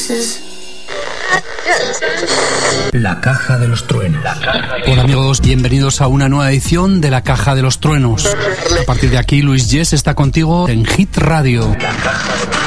La Caja de los Truenos. Hola amigos, bienvenidos a una nueva edición de La Caja de los Truenos. A partir de aquí, Luis Yes está contigo en Hit Radio.